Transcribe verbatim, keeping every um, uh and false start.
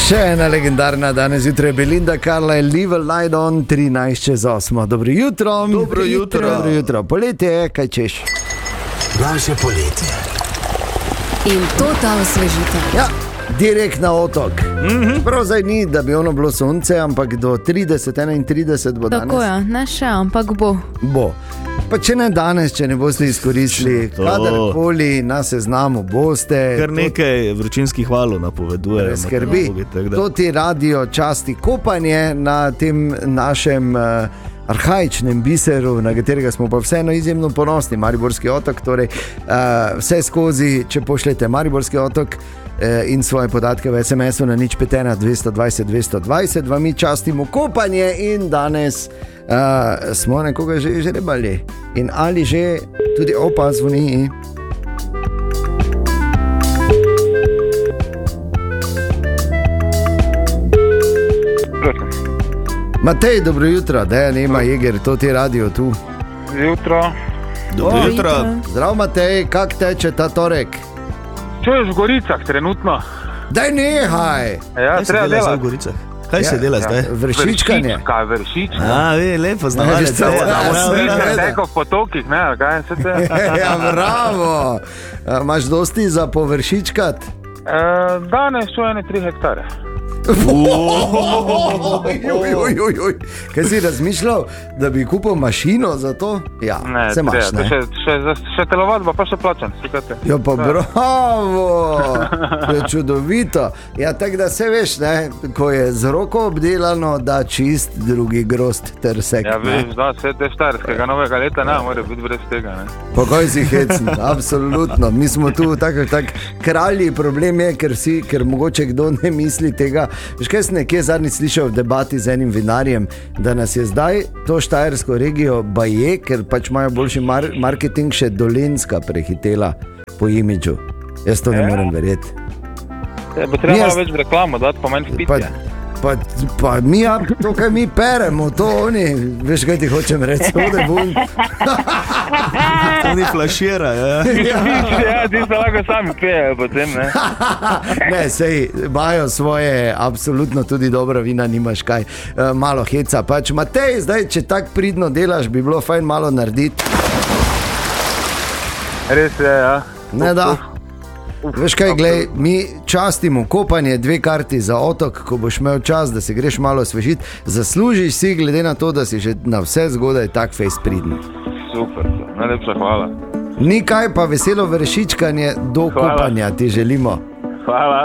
Še ena legendarna danes zjutraj, Belinda Carlisle, Live a Light On, trinajst čez osmo. Dobro jutro. Dobro jutro. Dobro jutro. Poletje je, kaj češ? Naše poletje. In to ta osvežitev. Ja, direkt na otok. Mm-hmm. Prav zdaj ni, da bi ono bilo sonce, ampak do trideset, enaintrideset bo danes. Tako je, ne še, ampak bo. Bo. Pa če ne danes, če ne boste izkoristili, kadarkoli na seznamu boste. Kar nekaj vročinskih valov napoveduje. Skrbi, to ti radio časti kopanje na tem našem uh, arhaičnem biseru, na katerega smo pa vseeno izjemno ponosni, Mariborski otok. Torej, uh, vse skozi, če pošljete Mariborski otok uh, in svoje podatke v es em esu na nič pet ena dvesto dvajset dvesto dvajset, vam mi častimo kopanje in danes Uh, smo nekoga že žrebali in ali že tudi opa zvoni. Matej, dobro jutro, Dejan Ema Jeger, to ti radio tu. Jutro. Dobro jutro. Zdrav Matej, kak teče ta torek? Čo je v Goricah trenutno? Daj nehaj. Ja, treba delati v Goricah. Kaj ja, se dela zdaj? Ja, vršičkanje. Kaj, vršičkanje? A, vi, lepo znavalec. Ja, ja, teko v potokih, ne, kaj se te? Ja, bravo. Imaš dosti za površičkat? E, danes so ene tri hektare. Kaj si razmišljal, da bi kupil mašino za to? Ja, ne, se imaš, ne? Še, še, še telovadba, pa še plačam. Ja, pa bravo, je čudovito. Ja, tako da se veš, ne, ko je z roko obdelano, da čist drugi grost trsek. Ja, veš, da vse te štajerskega novega leta ne, mora biti brez tega, ne. Pa kaj si hecen, absolutno. Mi smo tu tako, tak kralji, problem je, ker si, ker mogoče kdo ne misli tega. Veš, kaj sem nekje zadnjič slišal v debati z enim vinarjem, da nas je zdaj to štajersko regijo baje, ker pač imajo boljši mar- marketing, še Dolenjska prehitela po imidžu. Jaz to ne morem verjeti. Ja, bo treba jaz... več reklamo dati, pa manj pitja. Pa, pa, pa mi, ja, to kaj mi peremo, to oni, veš kaj ti hočem reči, ode bun. To ni flašira, ja. Ja, ti se lahko sami pejejo potem, ne. Ne, sej, imajo svoje, absolutno tudi dobra vina, nimaš kaj, e, malo heca. Pač, Matej, zdaj, če tak pridno delaš, bi bilo fajn malo narediti. Res je, ja. Ne da. Veš kaj, glej, mi častimo kopanje, dve karti za otok, ko boš imel čas, da se greš malo osvežiti, zaslužiš si, glede na to, da si že na vse zgodaj tak fejs pridno. Super, najlepša hvala. Ni kaj, pa veselo vršičkanje do Hvala. Kopanja ti želimo. Hvala.